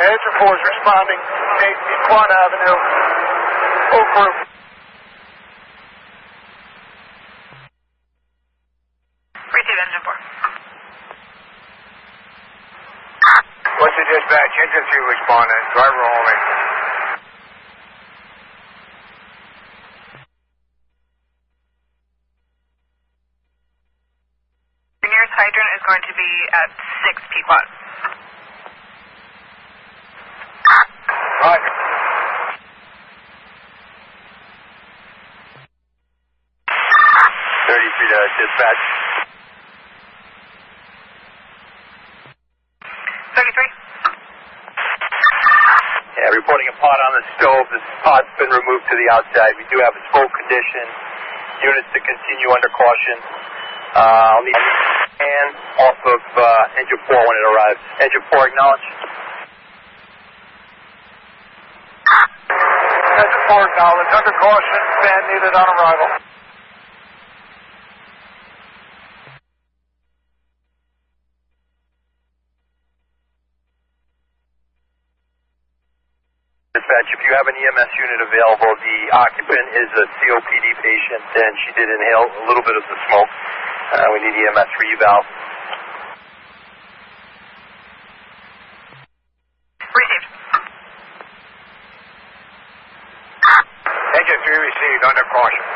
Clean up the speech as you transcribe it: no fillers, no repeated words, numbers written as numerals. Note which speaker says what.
Speaker 1: Engine 4 is responding. Quan Avenue. Oak Grove.
Speaker 2: Receive Engine 4.
Speaker 1: What's the dispatch? Engine 3 responding. Driver only.
Speaker 2: Your nearest hydrant is going to be at 6 Pequot.
Speaker 1: Roger.
Speaker 3: 33 to dispatch.
Speaker 2: 33.
Speaker 3: Yeah, reporting a pot on the stove. This pot's been removed to the outside. We do have a smoke condition. Units to continue under caution. I'll need hands off of engine 4 when it arrives. Engine 4 acknowledge.
Speaker 1: Engine 4 acknowledged. Under caution. Fan needed on arrival.
Speaker 3: Dispatch, if you have an EMS unit available, the occupant is a COPD patient and she did inhale a little bit of the smoke. We need EMS for eval.
Speaker 2: Received.
Speaker 1: Engine 3 received. Under caution.